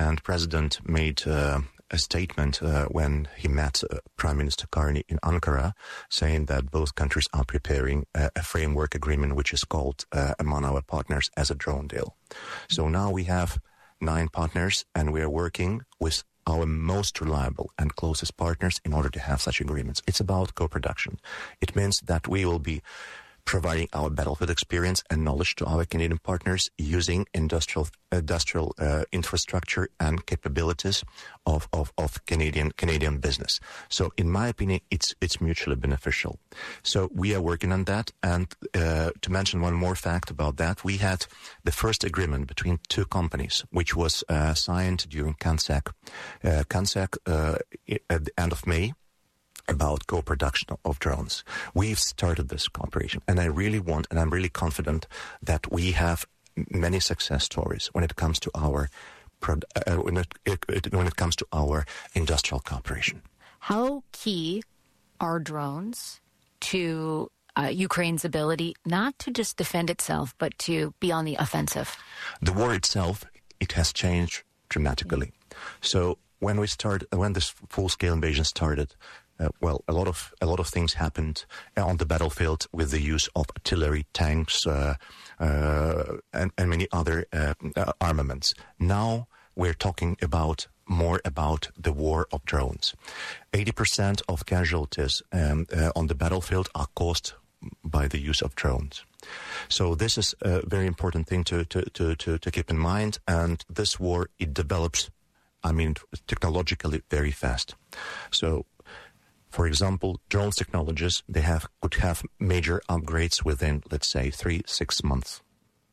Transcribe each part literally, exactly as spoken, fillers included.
and President made uh, a statement uh, when he met uh, Prime Minister Karni in Ankara, saying that both countries are preparing a, a framework agreement which is called uh, among our partners as a drone deal. So now we have nine partners, and we are working with our most reliable and closest partners in order to have such agreements. It's about co-production. It means that we will be providing our battlefield experience and knowledge to our Canadian partners using industrial industrial uh, infrastructure and capabilities of, of, of Canadian Canadian business. So in my opinion, it's it's mutually beneficial. So we are working on that. And uh, to mention one more fact about that, we had the first agreement between two companies, which was uh, signed during CANSEC. Uh, CANSEC uh, at the end of May, about co-production of drones. We've started this cooperation, and I really want, and I'm really confident that we have many success stories when it comes to our uh, when, it, it, when it comes to our industrial cooperation. How key are drones to uh, Ukraine's ability not to just defend itself, but to be on the offensive? The war itself, it has changed dramatically. So when we start, when this full-scale invasion started, Uh, well, a lot of a lot of things happened on the battlefield with the use of artillery, tanks, uh, uh, and, and many other uh, uh, armaments. Now we're talking about more about the war of drones. eighty percent of casualties um, uh, on the battlefield are caused by the use of drones. So this is a very important thing to to to to, to keep in mind. And this war, it develops, I mean, technologically very fast. So, for example, drones technologies, they have could have major upgrades within, let's say, three, six months.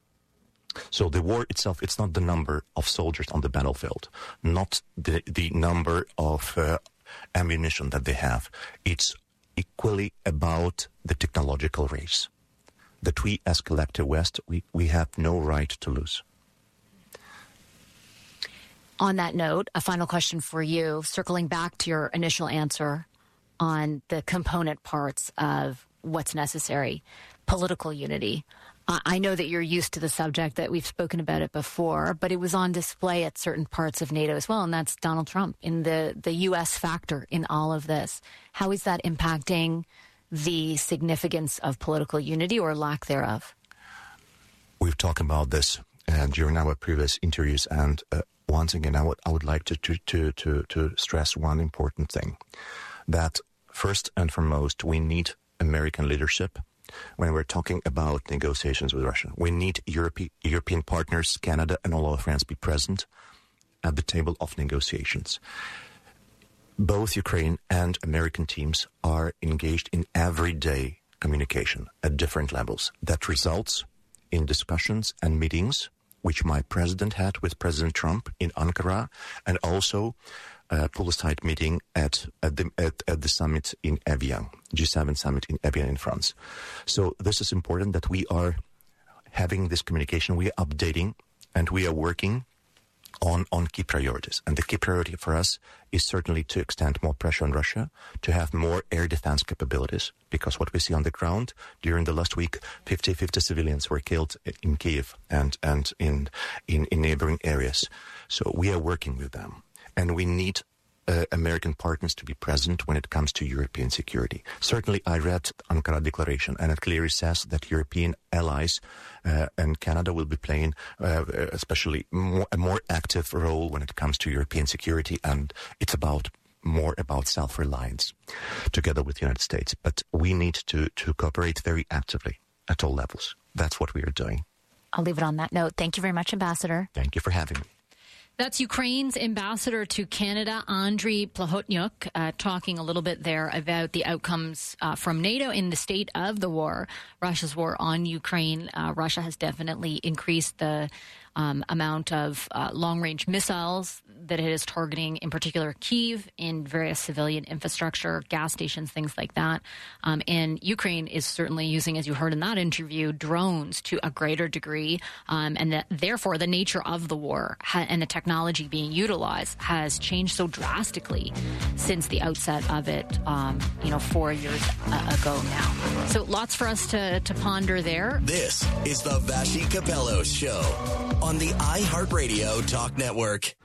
So the war itself, it's not the number of soldiers on the battlefield, not the, the number of uh, ammunition that they have. It's equally about the technological race that we as collective West, we, we have no right to lose. On that note, a final question for you, circling back to your initial answer on the component parts of what's necessary, political unity. Uh, I know that you're used to the subject, that we've spoken about it before, but it was on display at certain parts of NATO as well, and that's Donald Trump in the, the U S factor in all of this. How is that impacting the significance of political unity or lack thereof? We've talked about this uh, during our previous interviews, and uh, once again, I would, I would like to, to, to, to, to stress one important thing, that first and foremost, we need American leadership when we're talking about negotiations with Russia. We need Europe, European partners, Canada, and all our friends be present at the table of negotiations. Both Ukraine and American teams are engaged in everyday communication at different levels. That results in discussions and meetings, which my president had with President Trump in Ankara, and also Uh, poolside meeting at at the at, at the summit in Evian, G seven summit in Evian in France. So this is important that we are having this communication, we are updating, and we are working on on key priorities. And the key priority for us is certainly to extend more pressure on Russia, to have more air defense capabilities, because what we see on the ground during the last week, fifty, fifty civilians were killed in Kiev and and in in, in neighboring areas. So we are working with them. And we need uh, American partners to be present when it comes to European security. Certainly, I read the Ankara Declaration, and it clearly says that European allies uh, and Canada will be playing uh, especially more, a more active role when it comes to European security, and it's about more about self-reliance together with the United States. But we need to, to cooperate very actively at all levels. That's what we are doing. I'll leave it on that note. Thank you very much, Ambassador. Thank you for having me. That's Ukraine's ambassador to Canada, Andriy Plahotniuk, uh, talking a little bit there about the outcomes uh, from NATO in the state of the war, Russia's war on Ukraine. Uh, Russia has definitely increased the um, amount of uh, long-range missiles that it is targeting, in particular Kyiv, in various civilian infrastructure, gas stations, things like that. Um, and Ukraine is certainly using, as you heard in that interview, drones to a greater degree, um, and that therefore the nature of the war ha- and the technology being utilized has changed so drastically since the outset of it, um, you know, four years uh, ago now. So lots for us to, to ponder there. This is the Vassy Kapelos Show on the iHeartRadio Talk Network.